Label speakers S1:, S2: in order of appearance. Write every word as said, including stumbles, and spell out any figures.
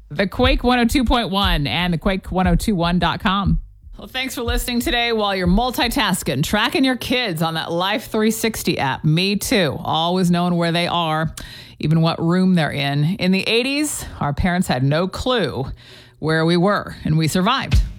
S1: The Quake one oh two point one and the Quake ten twenty-one dot com. Well, thanks for listening today while you're multitasking, tracking your kids on that Life three sixty app. Me too. Always knowing where they are, even what room they're in. In the eighties, our parents had no clue where we were, and we survived.